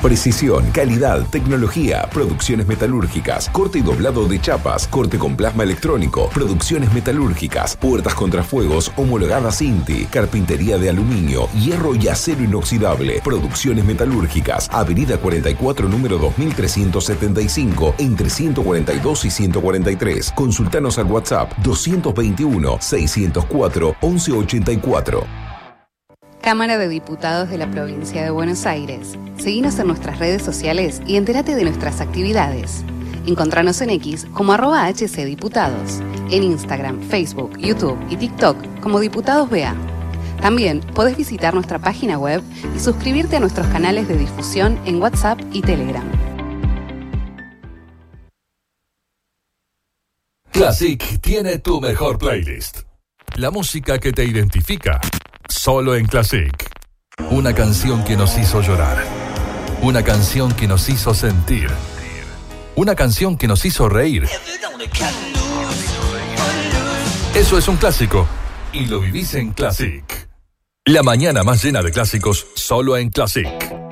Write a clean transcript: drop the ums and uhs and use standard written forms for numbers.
Precisión, calidad, tecnología, producciones metalúrgicas, corte y doblado de chapas, corte con plasma electrónico, producciones metalúrgicas, puertas contrafuegos homologadas INTI, carpintería de aluminio, hierro y acero inoxidable, producciones metalúrgicas, Avenida 44, número 2375, entre 142 y 143. Consultanos al WhatsApp 221-604-1184. Cámara de Diputados de la Provincia de Buenos Aires. Seguinos en nuestras redes sociales y entérate de nuestras actividades. Encontranos en X como @HCDiputados, en Instagram, Facebook, YouTube y TikTok como Diputados BA. También podés visitar nuestra página web y suscribirte a nuestros canales de difusión en WhatsApp y Telegram. Classic tiene tu mejor playlist. La música que te identifica. Solo en Classic. Una canción que nos hizo llorar. Una canción que nos hizo sentir. Una canción que nos hizo reír. Eso es un clásico. Y lo vivís en Classic. La mañana más llena de clásicos, solo en Classic.